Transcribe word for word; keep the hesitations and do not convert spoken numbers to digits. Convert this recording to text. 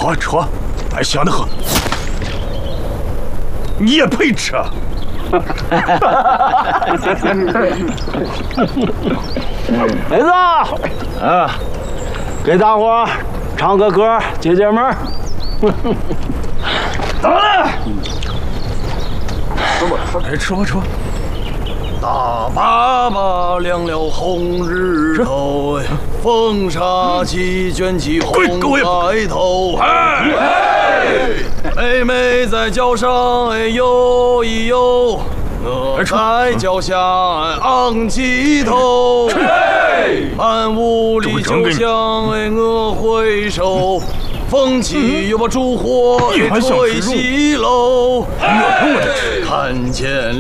喝吃，还香的很。你也配吃？ 妹子，啊，给大伙儿唱个歌解解闷。 得了，哎，吃吧吃吧。大粑粑亮了红日头，风沙起卷起红抬头。哎，妹妹在脚上哎游一游，我在脚下昂起头。满屋里酒香哎我回首，风起又把烛火吹熄喽。看见